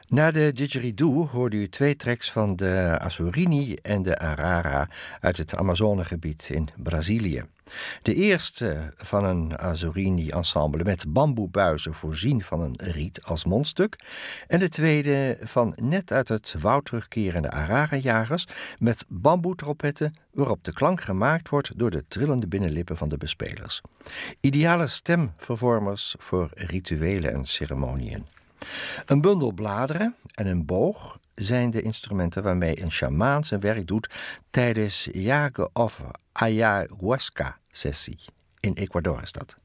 Na de didgeridoo hoorde u 2 tracks van de Assorini en de Arara uit het Amazonegebied in Brazilië. De eerste van een Assorini-ensemble met bamboebuizen voorzien van een riet als mondstuk. En de tweede van net uit het woud terugkerende Arara-jagers met bamboetrompetten waarop de klank gemaakt wordt door de trillende binnenlippen van de bespelers. Ideale stemvervormers voor rituelen en ceremoniën. Een bundel bladeren en een boog zijn de instrumenten waarmee een sjamaan zijn werk doet tijdens jagen of ayahuasca-sessie. In Ecuador is dat.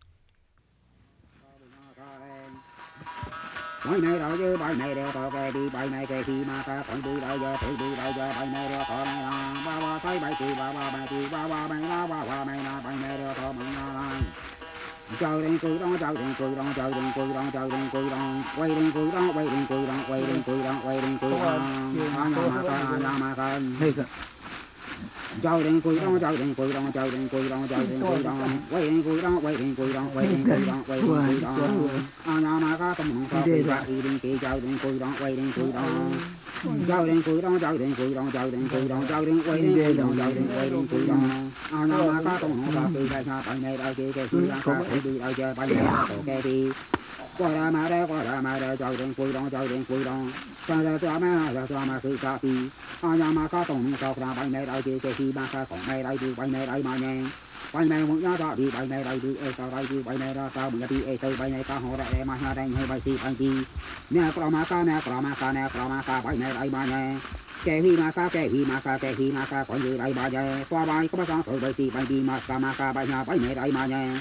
Chào đến cuối đông, chào đến cuối đông, chào đến cuối đông, chào đến cuối đông, quay đến cuối đông, quay đến cuối đông, quay đến cuối đông, quay đến cuối đông, chào đến cuối đông, chào đến cuối đông, chào đến cuối đông, chào đến cuối đông, quay đến cuối đông, quay đến cuối đông, quay đến cuối đông, quay đến cuối đông, Anamaka tâm hồn ta đi đến kia chào đến cuối đông, quay đến cuối đông. Chào đến cuối đông, chào đến cuối đông, chào đến cuối đông, chào đến quay đến cuối đông, chào đến quay đến cuối đông. Anamaka tâm hồn ta đi ra xa bài này đại kia kia kia ra đi đại kia bài này tổ kia đi. Qua ra mà đây chào đến cuối đông, chào đến cuối đông. Cho mà cứ xa đi. Anamaka tâm hồn ta ra bài này đại kia kia kia ra còn này đại đi bài này đại mà nhẹ. Bài này muốn nhớ ra đi bài này đại đi sao đại đi bài này ra sao mình đi sao bài này ta họ đại mà nhà đây hay bài gì bài gì. Nè Kramaka bài này đại mà nhẹ. Kẻ hi maka còn gì đại bà nhẹ. Qua bài có bao giờ bài gì bài đi mà Kramaka bài nhà bài này đại mà nhẹ.